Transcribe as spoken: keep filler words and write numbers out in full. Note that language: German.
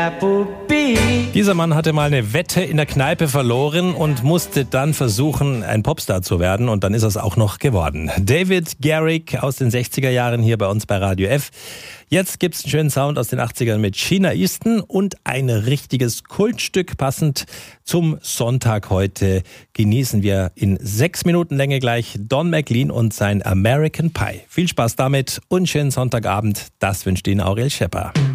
Dieser Mann hatte mal eine Wette in der Kneipe verloren und musste dann versuchen, ein Popstar zu werden. Und dann ist er es auch noch geworden. David Garrick aus den sechziger Jahren hier bei uns bei Radio F. Jetzt gibt's einen schönen Sound aus den achtzigern mit Sheena Easton und ein richtiges Kultstück passend zum Sonntag heute. Genießen wir in sechs Minuten Länge gleich Don McLean und sein American Pie. Viel Spaß damit und schönen Sonntagabend. Das wünscht Ihnen Auriel Schepper.